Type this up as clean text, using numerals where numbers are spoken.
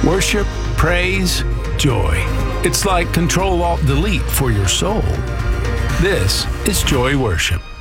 Worship, praise, joy. It's like Control-Alt-Delete for your soul. This is Joy Worship.